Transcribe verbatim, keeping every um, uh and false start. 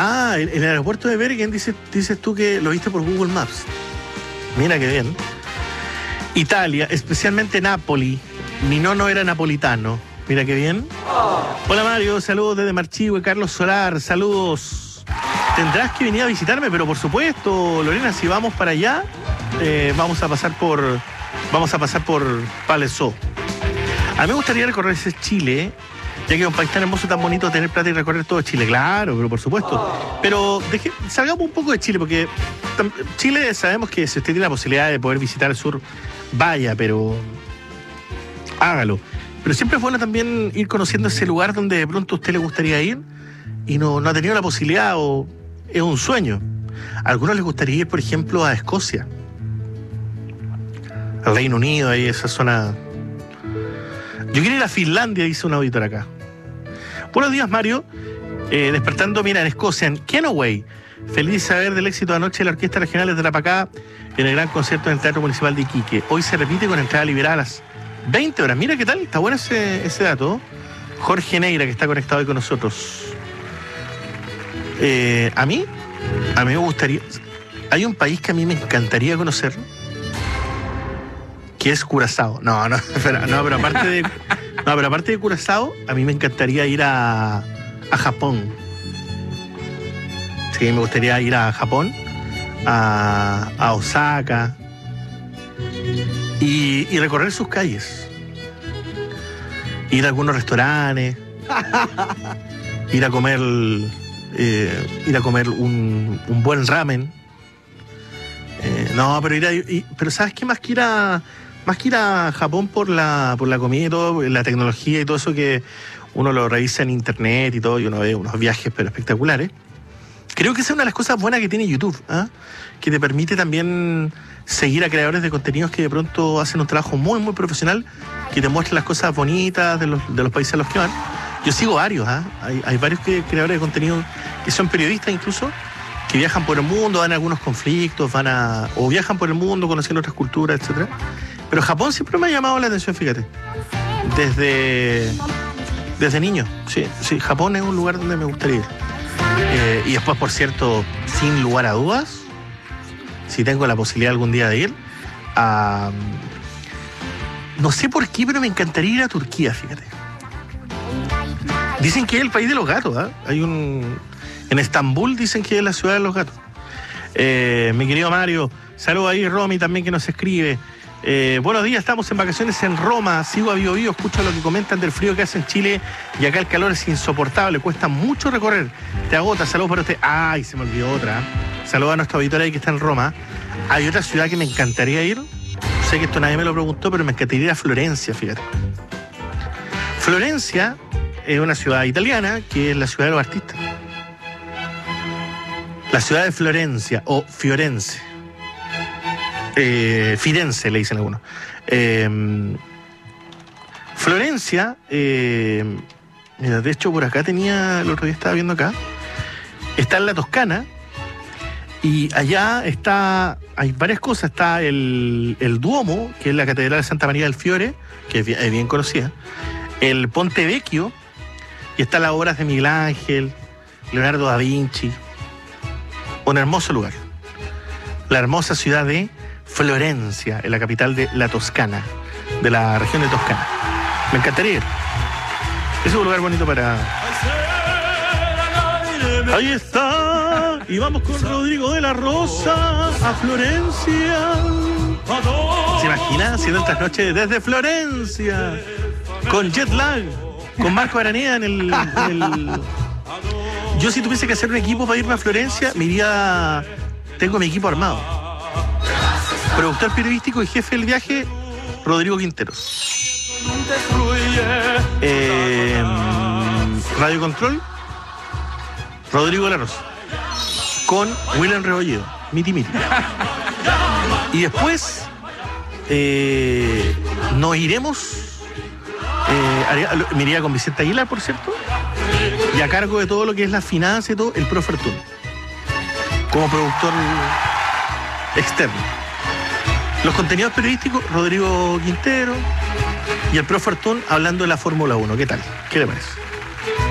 Ah, en el aeropuerto de Bergen dices, dices tú que lo viste por Google Maps. Mira qué bien. Italia, especialmente Nápoli. Mi nono era napolitano. Mira qué bien. Hola Mario, saludos desde Marchihue. Carlos Solar, saludos. Tendrás que venir a visitarme, pero por supuesto, Lorena, si vamos para allá, eh, vamos a pasar por vamos a pasar por Palaiseau. A mí me gustaría recorrer ese Chile, ya que es un país tan hermoso, tan bonito, tener plata y recorrer todo Chile, claro, pero por supuesto. Pero deje, salgamos un poco de Chile, porque Chile sabemos que si usted tiene la posibilidad de poder visitar el sur, vaya, pero hágalo. Pero siempre es bueno también ir conociendo ese lugar donde de pronto a usted le gustaría ir y no, no ha tenido la posibilidad o es un sueño. A algunos les gustaría ir, por ejemplo, a Escocia, al Reino Unido, ahí esa zona. Yo quiero ir a Finlandia, dice un auditor acá. Buenos días, Mario. Eh, despertando, mira, en Escocia, en Kenoway. Feliz de saber del éxito de anoche de la Orquesta Regional de Tarapacá en el gran concierto en el Teatro Municipal de Iquique. Hoy se repite con entrada liberada a las veinte horas. Mira qué tal, está bueno ese, ese dato. Jorge Neira, que está conectado hoy con nosotros. Eh, a mí, a mí me gustaría... Hay un país que a mí me encantaría conocer, que es Curazao. No, no, espera, no, pero aparte de... No, pero aparte de Curazao, a mí me encantaría ir a, a Japón. Sí, me gustaría ir a Japón, a, a Osaka, y, y recorrer sus calles. Ir a algunos restaurantes, ir a comer, eh, ir a comer un, un buen ramen. Eh, no, pero ir a, y, pero ¿sabes qué? Más que ir a... Más que ir a Japón por la, por la comida y todo, la tecnología y todo eso que uno lo revisa en internet y todo, y uno ve unos viajes pero espectaculares. Creo que esa es una de las cosas buenas que tiene YouTube, ¿eh? Que te permite también seguir a creadores de contenidos que de pronto hacen un trabajo muy, muy profesional, que te muestran las cosas bonitas de los, de los países a los que van. Yo sigo varios, ¿eh? hay, hay varios que, creadores de contenido que son periodistas incluso, que viajan por el mundo, van a algunos conflictos, van a o viajan por el mundo conociendo otras culturas, etcétera. Pero Japón siempre me ha llamado la atención, fíjate. Desde, desde niño. Sí, sí, Japón es un lugar donde me gustaría ir. Eh, y después, por cierto, sin lugar a dudas, si tengo la posibilidad algún día de ir, a, no sé por qué, pero me encantaría ir a Turquía, fíjate. Dicen que es el país de los gatos, ¿eh? Hay un... En Estambul dicen que es la ciudad de los gatos. Eh, mi querido Mario, saludos ahí, Romy también que nos escribe. Eh, buenos días, estamos en vacaciones en Roma, sigo a Bio Bio, escucho lo que comentan del frío que hace en Chile y acá el calor es insoportable, cuesta mucho recorrer, te agota. Saludos para usted. Ay, se me olvidó otra. Saludos a nuestra auditoría ahí que está en Roma. Hay otra ciudad que me encantaría ir, sé que esto nadie me lo preguntó, pero me encantaría ir a Florencia, fíjate. Florencia es una ciudad italiana que es la ciudad de los artistas. La ciudad de Florencia o Fiorense. Eh, Firenze le dicen algunos. Eh, Florencia, eh, mira, de hecho por acá tenía, el otro día estaba viendo acá, está en la Toscana y allá está, hay varias cosas, está el, el Duomo, que es la Catedral de Santa María del Fiore, que es bien, es bien conocida, el Ponte Vecchio, y están las obras de Miguel Ángel, Leonardo da Vinci. Un hermoso lugar. La hermosa ciudad de Florencia, en la capital de la Toscana, de la región de Toscana. Me encantaría ir. Es un lugar bonito para... Ahí está. Y vamos con Rodrigo de la Rosa a Florencia. ¿Se imagina haciendo estas noches desde Florencia? Con jet lag, con Marco Araneda en el... En el... Yo si tuviese que hacer un equipo para irme a Florencia, me iría... Tengo mi equipo armado. Productor periodístico y jefe del viaje, Rodrigo Quinteros. Eh, Radio Control, Rodrigo de la Rosa. Con William Rebolledo, miti miti. Y después eh, nos iremos... Eh, me iría con Vicente Aguilar, por cierto, y a cargo de todo lo que es la finanza y todo, el Pro Fortuna, como productor externo. Los contenidos periodísticos, Rodrigo Quintero, y el Pro Fortuna hablando de la Fórmula uno. ¿Qué tal? ¿Qué le parece?